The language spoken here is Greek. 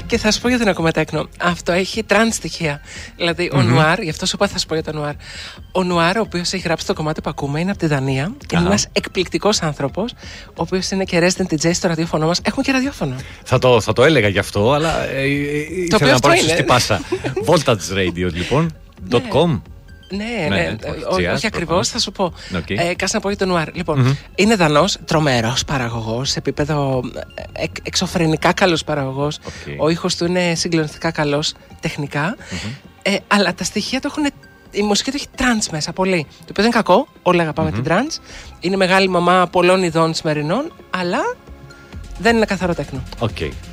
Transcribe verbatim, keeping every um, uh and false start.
Και θα σου πω για την ακόμα τέκνο. Αυτό έχει τραν στοιχεία. Δηλαδή, mm-hmm. ο Νουάρ, γι' αυτό σου είπα θα σου πω για τον Νουάρ. Ο Νουάρ, ο οποίος έχει γράψει το κομμάτι που ακούμε, είναι από τη Δανία. Uh-huh. Είναι ένας εκπληκτικός άνθρωπος, ο οποίος είναι και resident ντι τζέι στο ραδιόφωνο μας. Έχουμε και ραδιόφωνο. Θα το, θα το έλεγα γι' αυτό, αλλά ε, ε, ήθελα να πάρω σωστή πάσα. Voltage Radio, λοιπόν. .com. Ναι, ναι, ναι, όχι, όχι ακριβώς, θα σου πω. Okay. Ε, Κάτσε να πω για τον Νουάρ. Λοιπόν, mm-hmm. είναι Δανός, τρομερός παραγωγός, σε επίπεδο εκ, εξωφρενικά καλός παραγωγός. Okay. Ο ήχος του είναι συγκλονιστικά καλός τεχνικά. Mm-hmm. Ε, αλλά τα στοιχεία του έχουν. Η μουσική του έχει τρανς μέσα, πολύ. Το οποίο δεν είναι κακό, όλοι αγαπάμε mm-hmm. την τρανς. Είναι μεγάλη μαμά πολλών ειδών σημερινών, αλλά δεν είναι καθαρό τέκνο. Okay.